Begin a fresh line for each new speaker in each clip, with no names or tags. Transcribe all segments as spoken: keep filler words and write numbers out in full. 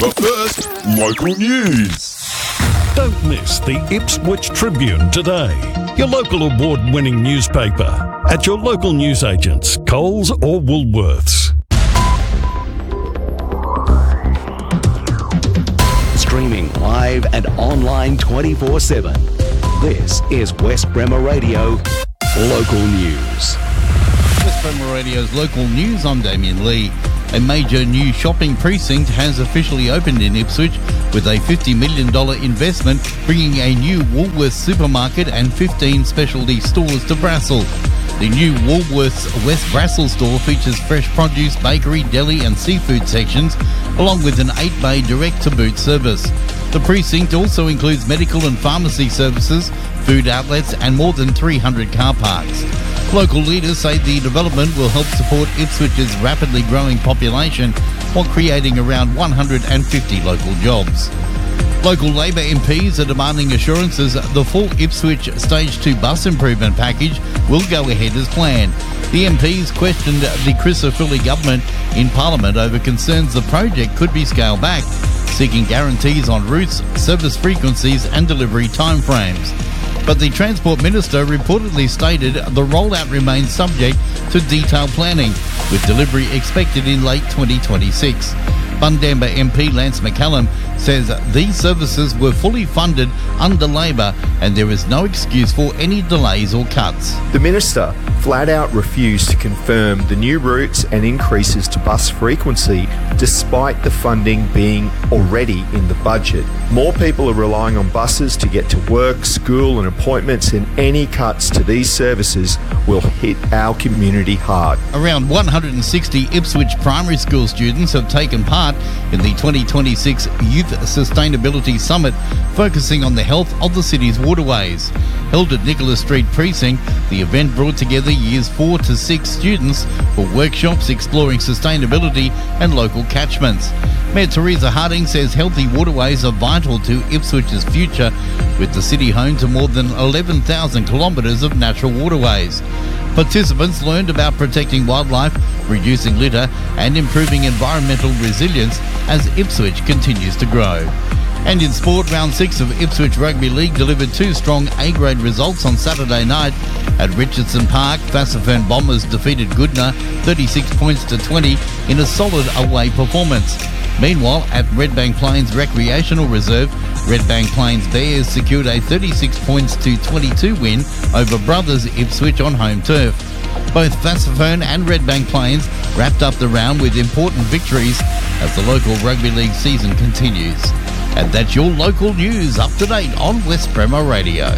But first, local news.
Don't miss the Ipswich Tribune today, your local award-winning newspaper, at your local newsagents, Coles or Woolworths.
Streaming live and online twenty-four seven. This is West Bremer Radio Local News.
West Bremer Radio's Local News, I'm Damien Lee. A major new shopping precinct has officially opened in Ipswich with a fifty million dollars investment, bringing a new Woolworths supermarket and fifteen specialty stores to Brassel. The new Woolworths West Brassel store features fresh produce, bakery, deli and seafood sections, along with an eight-bay direct-to-boot service. The precinct also includes medical and pharmacy services, food outlets and more than three hundred car parks. Local leaders say the development will help support Ipswich's rapidly growing population while creating around one hundred fifty local jobs. Local Labor M Ps are demanding assurances the full Ipswich Stage two bus improvement package will go ahead as planned. The M Ps questioned the Chrysophilia government in Parliament over concerns the project could be scaled back, seeking guarantees on routes, service frequencies and delivery timeframes. But the Transport Minister reportedly stated the rollout remains subject to detailed planning, with delivery expected in late twenty twenty-six. Bundamba M P Lance McCallum says these services were fully funded under Labor and there is no excuse for any delays or cuts.
The Minister flat out refused to confirm the new routes and increases to bus frequency despite the funding being already in the budget. More people are relying on buses to get to work, school and appointments, and any cuts to these services will hit our community hard.
Around one hundred sixty Ipswich primary school students have taken part in the twenty twenty-six Youth Sustainability Summit, focusing on the health of the city's waterways. Held at Nicholas Street Precinct, the event brought together years four to six students for workshops exploring sustainability and local catchments. Mayor Teresa Harding says healthy waterways are vital to Ipswich's future, with the city home to more than eleven thousand kilometres of natural waterways. Participants learned about protecting wildlife, reducing litter and improving environmental resilience as Ipswich continues to grow. And in sport, round six of Ipswich Rugby League delivered two strong A-grade results on Saturday night. At Richardson Park, Fassifern Bombers defeated Goodna thirty-six points to twenty in a solid away performance. Meanwhile, at Redbank Plains Recreational Reserve, Redbank Plains Bears secured a thirty-six points to twenty-two win over Brothers Ipswich on home turf. Both Fassifern and Redbank Plains wrapped up the round with important victories as the local rugby league season continues. And that's your local news, up to date on West Bremer Radio.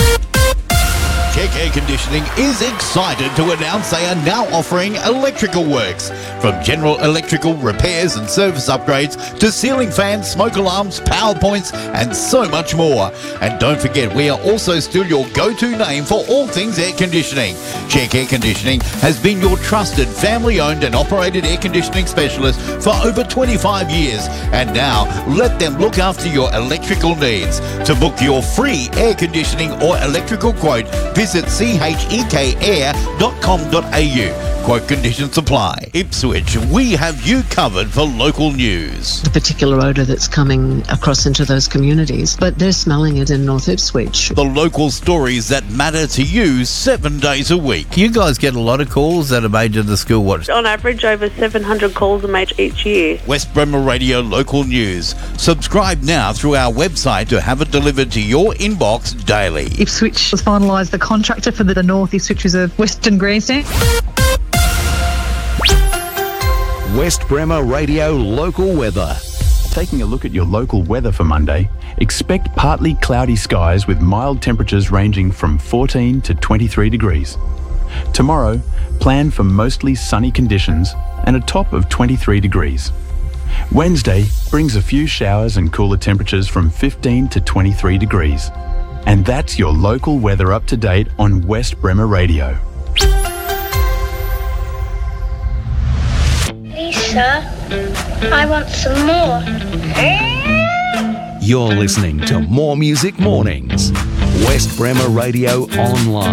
Check Air Conditioning is excited to announce they are now offering electrical works. From general electrical repairs and service upgrades to ceiling fans, smoke alarms, power points and so much more. And don't forget, we are also still your go-to name for all things air conditioning. Check Air Conditioning has been your trusted family-owned and operated air conditioning specialist for over twenty-five years. And now, let them look after your electrical needs. To book your free air conditioning or electrical quote, visit c h e k air dot com dot a u. Quote conditions apply. Ipswich, we have you covered for local news.
The particular odour that's coming across into those communities, but they're smelling it in North Ipswich.
The local stories that matter to you seven days a week.
You guys get a lot of calls that are made to the school watch.
On average, over seven hundred calls are made each year.
West Bremer Radio Local News. Subscribe now through our website to have it delivered to your inbox daily.
Ipswich has finalised the contractor for the North Ipswich Reserve Western Grandstand.
West Bremer Radio Local Weather.
Taking a look at your local weather for Monday, expect partly cloudy skies with mild temperatures ranging from fourteen to twenty-three degrees. Tomorrow, plan for mostly sunny conditions and a top of twenty-three degrees. Wednesday brings a few showers and cooler temperatures from fifteen to twenty-three degrees. And that's your local weather up to date on West Bremer Radio.
Lisa, I want some more.
You're listening to More Music Mornings. West Bremer Radio Online.